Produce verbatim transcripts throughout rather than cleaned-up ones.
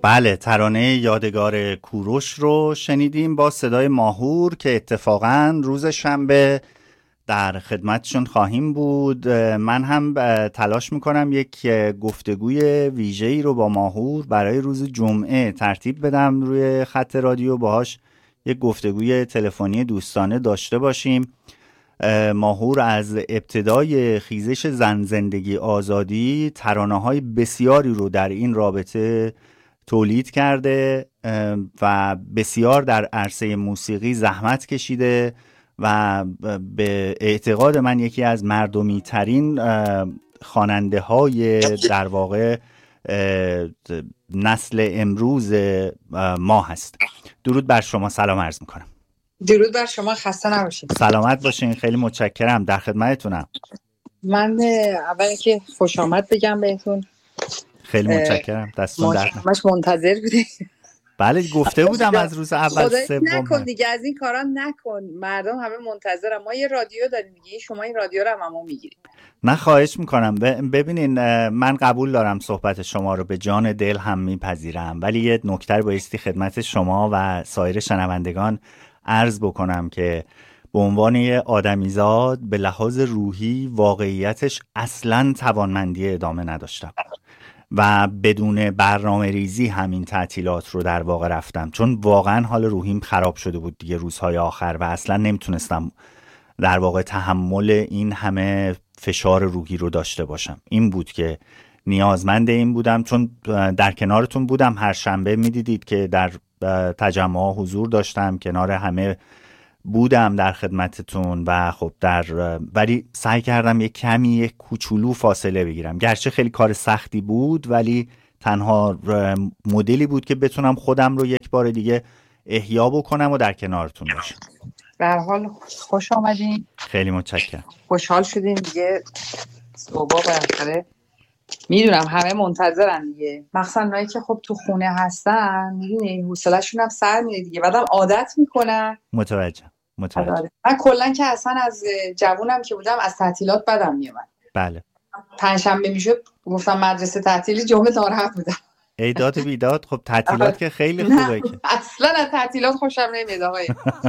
بله، ترانه یادگار کوروش رو شنیدیم با صدای ماهور که اتفاقاً روز شنبه در خدمتشون خواهیم بود. من هم تلاش میکنم یک گفتگوی ویژه‌ای رو با ماهور برای روز جمعه ترتیب بدم روی خط رادیو، باهاش یک گفتگوی تلفنی دوستانه داشته باشیم. ماهور از ابتدای خیزش زن زندگی آزادی ترانه‌های بسیاری رو در این رابطه تولید کرده و بسیار در عرصه موسیقی زحمت کشیده و به اعتقاد من یکی از مردمی ترین خواننده های در واقع نسل امروز ما هست. درود بر شما، سلام عرض میکنم. درود بر شما، خسته نباشید. سلامت باشین، خیلی متشکرم، در خدمتتونم. من اول که خوش آمد بگم بهتون. خیلی متشکرم، دستون درد نکنه. ماش منتظر بودی. بله گفته بودم از روز اول سوم نکن دیگه، از این کارا نکن، مردم همه منتظرن. ما یه رادیو داریم دیگه، شما این رادیو رو هم همون میگیرید. نه خواهش میکنم. ببینین من قبول دارم صحبت شما رو، به جان دل هم میپذیرم، ولی یه نکته بایستی خدمت شما و سایر شنوندگان عرض بکنم که به عنوان یه آدمیزاد به لحاظ روحی واقعیتش اصلاً توانمندی ادامه نداشتم و بدون برنامه ریزی همین تعطیلات رو در واقع رفتم، چون واقعا حال روحیم خراب شده بود دیگه روزهای آخر و اصلا نمیتونستم در واقع تحمل این همه فشار روحی رو داشته باشم. این بود که نیازمند این بودم، چون در کنارتون بودم هر شنبه، میدیدید که در تجمع حضور داشتم، کنار همه بودم در خدمتتون و خب در ولی سعی کردم یک کمی یک کوچولو فاصله بگیرم، گرچه خیلی کار سختی بود ولی تنها مدلی بود که بتونم خودم رو یک بار دیگه احیا بکنم و در کنارتون باشم. به هر حال خوش آمدین. خیلی متشکرم. خوشحال شدیم دیگه. صبح بالاخره میدونم همه منتظرن دیگه، مخصوصا اونایی که خب تو خونه هستن، میدونی حوصله‌شون هم سر میره دیگه، بعدم عادت میکنن. متوجهم. متوجهم. من کلا که اصلا از جوونم که بودم از تعطیلات بدم میومد. بله. پنجشنبه میشد گفتم مدرسه تعطیلی، جمعه ناراحت بودم. ایداد بیداد. خب تعطیلات که خیلی خوبه که اصلا از تعطیلات خوشم نمیاد آقای.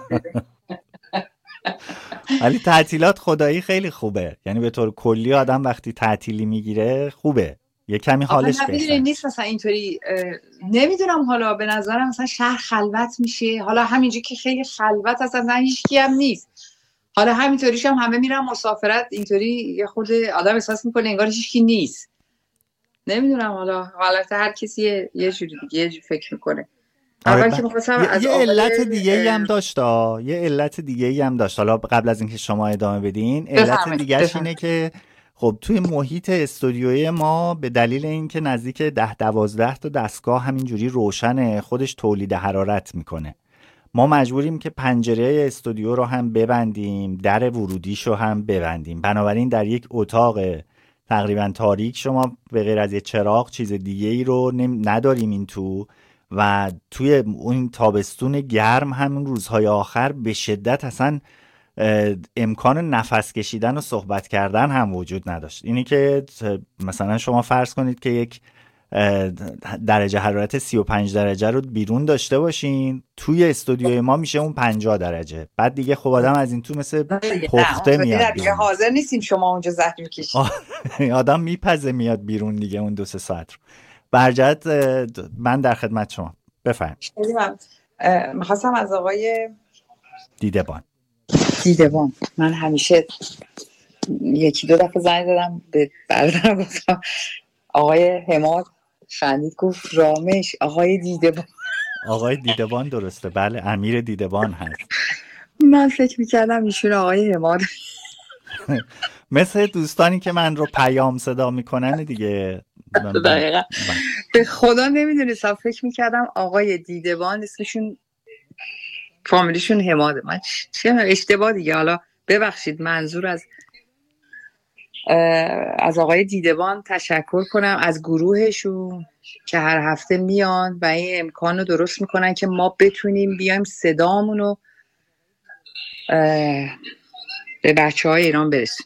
ولی تعطیلات خدایی خیلی خوبه، یعنی به طور کلی آدم وقتی تعطیلی میگیره خوبه، یه کمی حالش بهتره. نیست مثلا اینطوری، نمیدونم، حالا به نظرم مثلا شهر خلوت میشه، حالا همینجوری که خیلی خلوت هست، اصلا هیچ کی هم نیست، حالا همینطوریش هم همه میرن مسافرت، اینطوری یه خود آدم احساس میکنه انگار هیچ کی نیست. نمیدونم، حالا حالت هر کسی یه جوری دیگه یه جوری فکر میکنه. اول که می‌خواستم از یه علت دیگه ای هم داشت یه علت دیگه ای هم داشت حالا قبل از اینکه شما ادامه بدین، علت دیگه‌اش اینه که خب توی محیط استودیوی ما به دلیل اینکه نزدیک ده دوازده تا دستگاه همینجوری روشنه، خودش تولید حرارت میکنه. ما مجبوریم که پنجره استودیو رو هم ببندیم، در ورودیش رو هم ببندیم، بنابراین در یک اتاق تقریبا تاریک شما به غیر از یه چراغ چیز دیگه ای رو نداریم این تو، و توی اون تابستون گرم همین روزهای آخر به شدت اصلا امکان نفس کشیدن و صحبت کردن هم وجود نداشت. اینی که مثلا شما فرض کنید که یک درجه حرارت سی و پنج درجه رو بیرون داشته باشین، توی استودیوی ما میشه اون پنجاه درجه، بعد دیگه خب آدم از این تو مثل پخته میاد دیگه، حاضر نیستیم شما اونجا زهر بکشید. آدم میپزه میاد بیرون دیگه اون دو سه ساعت رو. برجت من در خدمت شما، بفرمایید. من می‌خواستم از آقای دیدبان دیدبان من همیشه یکی دو دفعه زنگ زدم به برادرم، گفتم آقای حماد، خندید گفت رامش آقای دیدبان. آقای دیدبان درسته، بله، امیر دیدبان هست. من فکر میکردم ایشون آقای حماد. مثل دوستانی که من رو پیام صدا میکنن دیگه. دقیقا به خدا نمیدونستم، فکر میکردم آقای دیدبان اسمشون فامیلیشون حماده. من چه اشتباه دیگه، حالا ببخشید. منظور از از آقای دیدبان تشکر کنم، از گروهشون که هر هفته میان و این امکان رو درست میکنن که ما بتونیم بیایم صدامونو به بچه های ایران برسیم.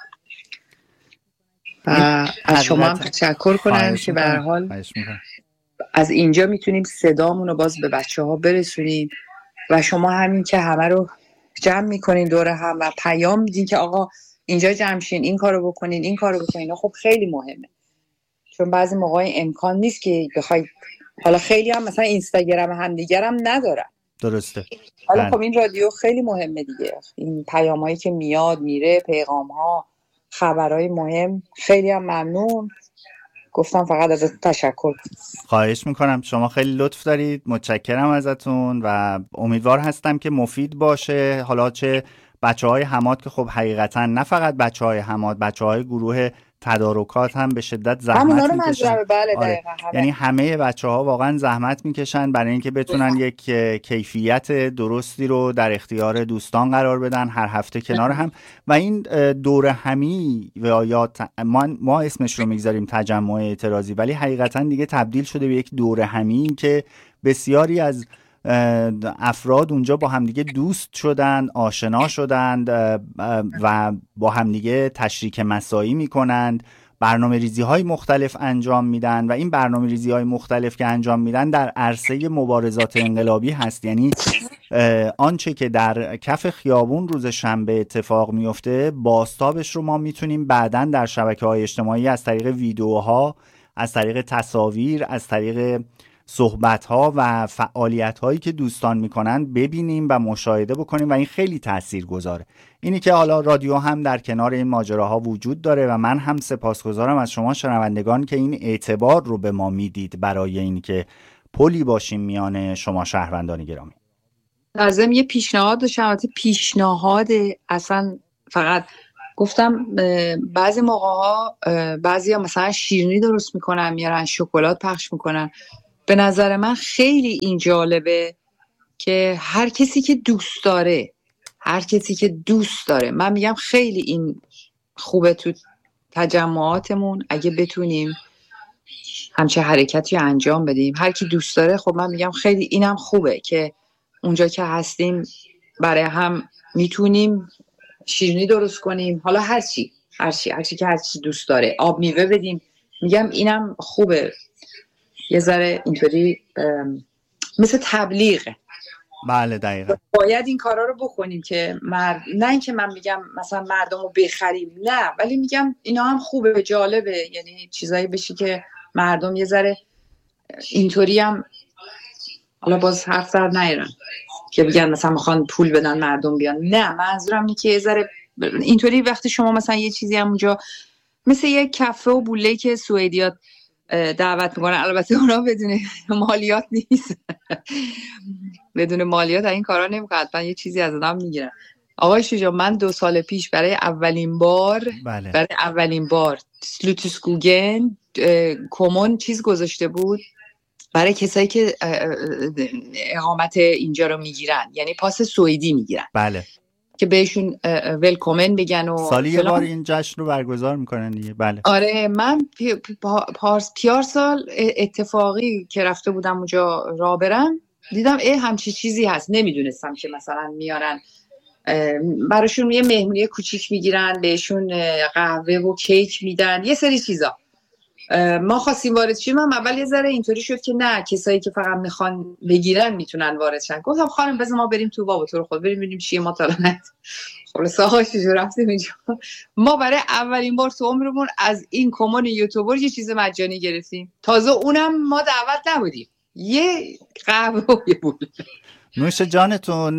و از شما هم تشکر کنم که به هر حال از اینجا میتونیم صدامون رو باز به بچه ها برسونیم و شما همین که همه رو جمع میکنین دور هم و پیام میدین که آقا اینجا جمع شین، این کارو بکنین، این کارو بکنین، خب خیلی مهمه. چون بعضی موقع امکان نیست که بخوای، حالا خیلی هم مثلا اینستاگرام هم دیگرم ندارن. درسته. حالا خب این رادیو خیلی مهمه دیگه، این پیامایی که میاد میره، پیغام ها، خبرهای مهم. خیلی هم ممنون، گفتم فقط ازت تشکر. خواهش میکنم، شما خیلی لطف دارید، متشکرم ازتون و امیدوار هستم که مفید باشه. حالا چه بچه های حماد که خب حقیقتا نه فقط بچه های حماد، بچه های گروه تدارکات هم به شدت زحمت میکشن. بله آره. یعنی همه بچه ها واقعا زحمت میکشن برای اینکه بتونن یک کیفیت درستی رو در اختیار دوستان قرار بدن، هر هفته کنار هم. و این دوره همی و یا ما, ما اسمش رو میگذاریم تجمع اعتراضی، ولی حقیقتا دیگه تبدیل شده به یک دوره همی که بسیاری از افراد اونجا با همدیگه دوست شدن، آشنا شدند و با همدیگه تشریک مساعی میکنند، برنامه ریزی های مختلف انجام میدن و این برنامه ریزی های مختلف که انجام میدن در عرصه مبارزات انقلابی هست. یعنی آنچه که در کف خیابون روز شنبه اتفاق میفته، بازتابش رو ما میتونیم بعداً در شبکه‌های اجتماعی از طریق ویدیوها، از طریق تصاویر، از طریق صحبت‌ها و فعالیت‌هایی که دوستان می‌کنن ببینیم و مشاهده بکنیم و این خیلی تاثیرگذاره. اینی که حالا رادیو هم در کنار این ماجراها وجود داره و من هم سپاسگزارم از شما شنوندگان که این اعتبار رو به ما میدید برای این که پلی باشیم میان شما شهروندان گرامی. لازم یه پیشنهاد داشتم، پیشنهاد اصلا فقط گفتم بعضی موقع‌ها بعضیا مثلا شیرینی درست میکنن میارن شکلات پخش میکنن. به نظر من خیلی این جالبه که هر کسی که دوست داره هر کسی که دوست داره من میگم خیلی این خوبه تو تجمعاتمون اگه بتونیم همچه حرکتی انجام بدیم. هر کی دوست داره، خب من میگم خیلی اینم خوبه که اونجا که هستیم برای هم میتونیم شیرینی درست کنیم، حالا هر چی هر چی هر چی که هر چی دوست داره، آب میوه بدیم. میگم اینم خوبه، یه ذره اینطوری مثل تبلیغه. بله دقیقاً. باید این کارا رو بکنیم که مرد... نه اینکه من میگم مثلا مردم رو بخریم، نه، ولی میگم اینا هم خوبه، جالبه، یعنی چیزایی بشی که مردم یه ذره اینطوری هم، حالا باز حرف زر نیرن که بگن مثلا میخوان پول بدن مردم بیان، نه، منظورم اینه که یه ذره اینطوری وقتی شما مثلا یه چیزی هم اونجا مثل یه کافه و بوله که سوئدیات دعوت میکنن، البته اونا بدون مالیات نیست بدون مالیات این کارا نمیکنن، حتما یه چیزی از آدم میگیرن. آقای شجاع، من دو سال پیش برای اولین بار بله. برای اولین بار سلوتسکوگن کمون چیز گذاشته بود برای کسایی که اقامت اینجا رو میگیرن، یعنی پاس سوئدی میگیرن. بله. که بهشون ولکومن بگن و سالی یه بار این جشن رو برگزار میکنن دیگه. بله. آره، من پی پارس پیار سال اتفاقی که رفته بودم اونجا را برم دیدم ای همچی چیزی هست، نمیدونستم که مثلا میارن براشون یه مهمونی کوچیک میگیرن، بهشون قهوه و کیک میدن، یه سری چیزا. ما خواستیم وارد شیم، هم اول یه ذره اینطوری شد که نه، کسایی که فقط میخوان بگیرن میتونن وارد شن. گفتم خانم بذار ما بریم تو، بابا تو رو خود بریم ببینیم چیه ما تا الان. خلاص آقا چجوری رفتیم اینجا؟ ما برای اولین بار تو عمرمون از این کمون یوتیوبر یه چیز مجانی گرفتیم، تازه اونم ما دعوت نبودیم، یه قهوه و یه بول. نوش جانتون.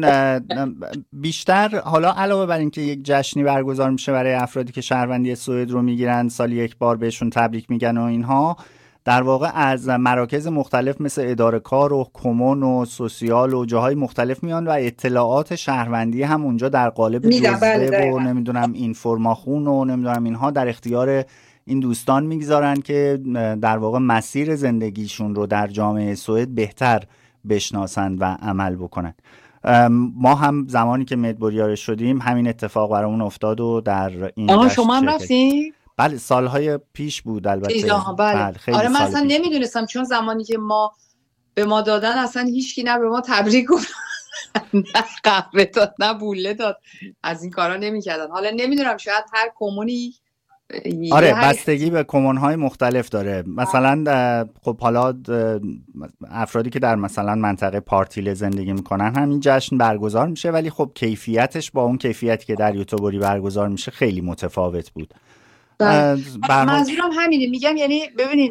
بیشتر حالا علاوه بر اینکه یک جشنی برگزار میشه برای افرادی که شهروندی سوئد رو میگیرن، سالی یک بار بهشون تبریک میگن و اینها، در واقع از مراکز مختلف مثل اداره کار و کمون و سوسیال و جاهای مختلف میان و اطلاعات شهروندی هم اونجا در قالب جزوه و نمیدونم اینفورماخون و نمیدونم اینها در اختیار این دوستان میگذارن که در واقع مسیر زندگیشون رو در جامعه سوئد بهتر بشناسند و عمل بکنن. ما هم زمانی که مدبوریار شدیم همین اتفاق برامون افتاد و در این آها شما هم رفتین؟ بله، سالهای پیش بود البته. بله. بله. آره من اصلا نمیدونستم، چون زمانی که ما به ما دادن اصلا هیچکی نه به ما تبریک گفت نه قهوه داد نه بوله داد، از این کارا نمیکردن. حالا نمیدونم، شاید هر کمونی آره بستگی به کمون‌های مختلف داره. مثلا خب حالا افرادی که در مثلا منطقه پارتیله زندگی میکنن همین جشن برگزار میشه، ولی خب کیفیتش با اون کیفیتی که در یوتوبری برگزار میشه خیلی متفاوت بود. منظورم همینه، میگم یعنی ببینین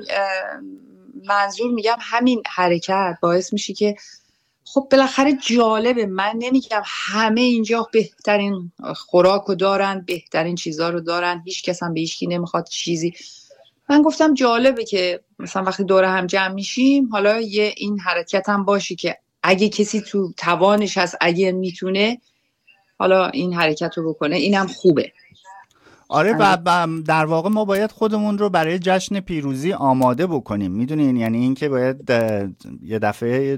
منظور میگم همین حرکت باعث میشه که خب بالاخره جالبه. من نمیگم همه اینجا بهترین خوراکو دارن، بهترین چیزا رو دارن، هیچ کس هم به هیچکی نمیخواد چیزی. من گفتم جالبه که مثلا وقتی دوره هم جمع میشیم حالا یه این حرکت هم باشه که اگه کسی تو توانش هست، اگه میتونه حالا این حرکت رو بکنه، اینم خوبه. آره و در واقع ما باید خودمون رو برای جشن پیروزی آماده بکنیم، میدونین، یعنی این که باید یه دفعه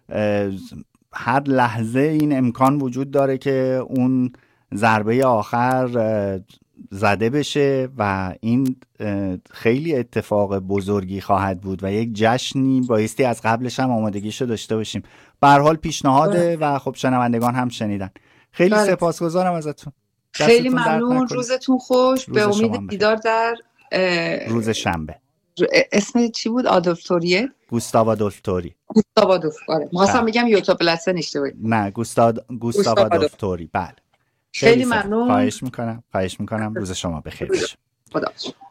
هر لحظه این امکان وجود داره که اون ضربه آخر زده بشه و این خیلی اتفاق بزرگی خواهد بود و یک جشنی بایستی از قبلش هم آمادگیشو داشته باشیم. به هر حال پیشنهاده و خب شنوندگان هم شنیدن. خیلی بله. سپاسگزارم ازتون. خیلی ممنون. روزتون خوش. روز به امید دیدار در روز شنبه. اسم چی بود؟ آدولفتوریه؟ گوستاو آدولفتوری. گوستاو آدولفتوری. می‌خواستم بگم یوتوپلاسن اشتباهی. نه گوستاو گوستاو آدولفتوری. بله. خیلی ممنون. خواهش میکنم. خواهش میکنم. روز شما بخیر باشه. خدا.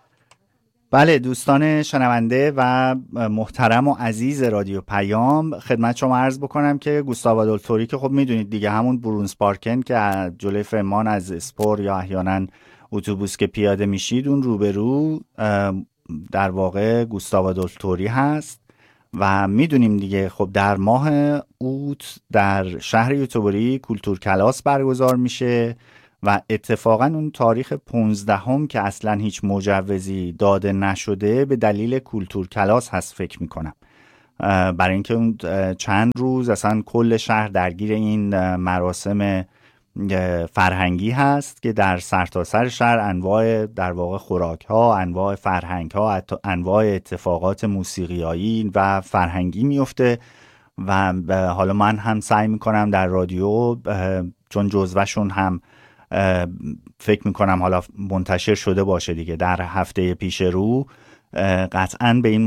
بله دوستان شنونده و محترم و عزیز رادیو پیام، خدمت شما عرض بکنم که گوستاو آدولفتوری که خب میدونید دیگه همون برونز پارکن که جلوی فرمان از اسپور یا احیانا اتوبوس که پیاده میشید اون روبرو در واقع گوستاو آدولفتوری هست و میدونیم دیگه خب در ماه اوت در شهر یوتوبری کولتور کلاس برگزار میشه و اتفاقا اون تاریخ پونزدهم که اصلا هیچ مجوزی داده نشده به دلیل کولتور کلاس هست فکر میکنم، برای اینکه اون چند روز اصلا کل شهر درگیر این مراسم فرهنگی هست که در سرتاسر شهر انواع در واقع خوراک ها، انواع فرهنگ ها، انواع اتفاقات موسیقیایی و فرهنگی میفته و حالا من هم سعی میکنم در رادیو چون جزوهشون هم فکر میکنم حالا منتشر شده باشه دیگه در هفته پیش رو قطعاً به این